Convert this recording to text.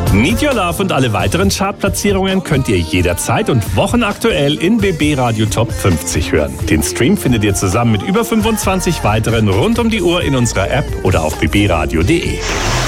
Need Your Love und alle weiteren Chartplatzierungen könnt ihr jederzeit und wochenaktuell in BB Radio Top 50 hören. Den Stream findet ihr zusammen mit über 25 weiteren rund um die Uhr in unserer App oder auf bbradio.de.